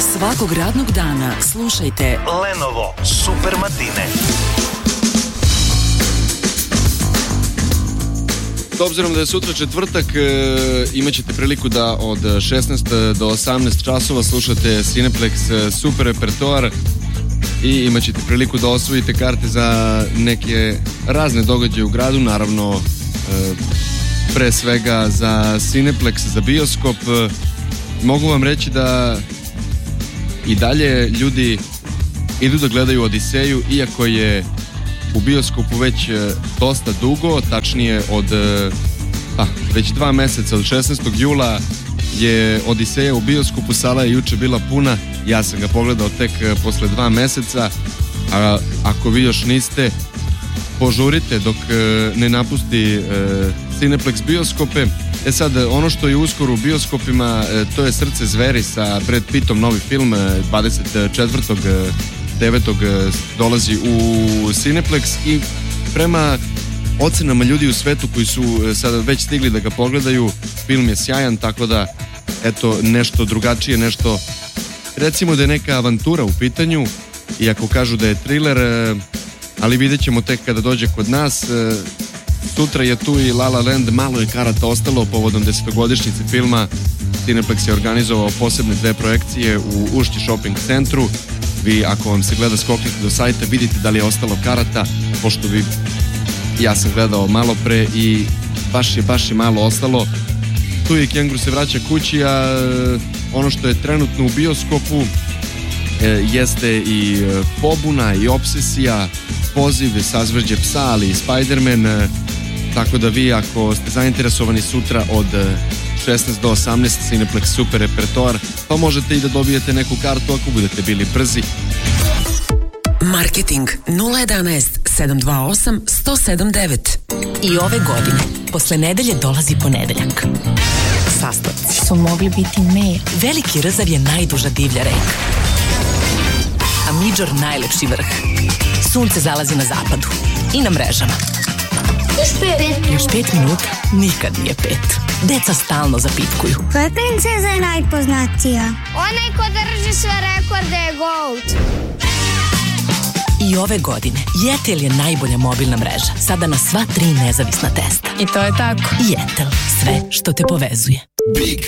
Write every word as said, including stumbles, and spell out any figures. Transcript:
Svakog radnog dana slušajte Lenovo Super Matine. S obzirom da je sutra četvrtak, e, imat ćete priliku da od šesnaest do osamnaest časova slušate Cineplex Super Repertoar i imat ćete priliku da osvojite karte za neke razne događaje u gradu, naravno e, pre svega za Cineplex, za bioskop. E, mogu vam reći da i dalje ljudi idu da gledaju Odiseju, iako je u bioskopu već dosta dugo, tačnije od pa, već dva meseca, od šesnaestog jula je Odiseja u bioskopu, sala je juče bila puna, ja sam ga pogledao tek posle dva meseca, a ako vi još niste, požurite dok ne napusti Cineplex bioskope. E sad, ono što je uskoro u bioskopima, to je Srce zveri sa Brad Pittom, novi film, dvadeset četvrtog devetog dolazi u Cineplex i prema ocenama ljudi u svetu koji su sada već stigli da ga pogledaju, film je sjajan, tako da eto, nešto drugačije, nešto, recimo da je neka avantura u pitanju, iako kažu da je thriller, ali vidjet ćemo tek kada dođe kod nas. Sutra je tu i La La Land, malo je karata ostalo povodom desetogodišnjice filma. Cineplex je organizovao posebne dve projekcije u Ušći shopping centru. Vi, ako vam se gleda, skoknite do sajta, vidite da li je ostalo karata, pošto vi, ja sam gledao malo pre i baš je, baš je malo ostalo. Tu je Kengur se vraća kući, a ono što je trenutno u bioskopu e, jeste i pobuna i obsesija, poziv, sazvrđe psa, ali i Spider-Man, e, tako da vi, ako ste zainteresovani sutra od šesnaest do osamnaest Cineplex Super Repertoar, pa možete i da dobijete neku kartu ako budete bili brzi. Marketing nula jedanaest sedam dva osam jedan zero sedam devet. I ove godine, posle nedelje dolazi ponedeljak. Sastavci su mogli biti me. Veliki Rzav je najduža divlja reka, a Midžor najlepši vrh. Sunce zalazi na zapadu i na mrežama. Još pet. Još pet minuta nikad nije pet. Deca stalno zapitkuju. Koja je princeza najpoznatija? Onaj ko drži sve rekorde je GOAT. I ove godine Jetel je najbolja mobilna mreža. Sada na sva tri nezavisna testa. I to je tako. Jetel, sve što te povezuje. Big